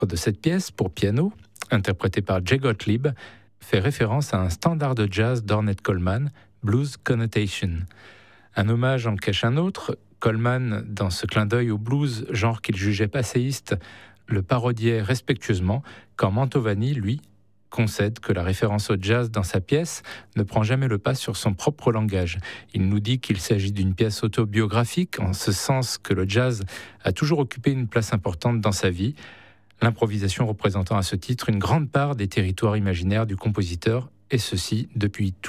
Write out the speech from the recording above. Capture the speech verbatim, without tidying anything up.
de cette pièce pour piano, interprétée par Jay Gottlieb, fait référence à un standard de jazz d'Ornette Coleman, Blues Connotation. Un hommage en cache un autre. Coleman, dans ce clin d'œil au blues, genre qu'il jugeait passéiste, le parodiait respectueusement, quand Mantovani, lui, concède que la référence au jazz dans sa pièce ne prend jamais le pas sur son propre langage. Il nous dit qu'il s'agit d'une pièce autobiographique, en ce sens que le jazz a toujours occupé une place importante dans sa vie, l'improvisation représentant à ce titre une grande part des territoires imaginaires du compositeur, et ceci depuis toujours.